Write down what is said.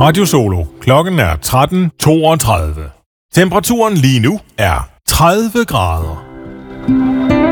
Radio Solo. Klokken er 13.32. Temperaturen lige nu er 30 grader.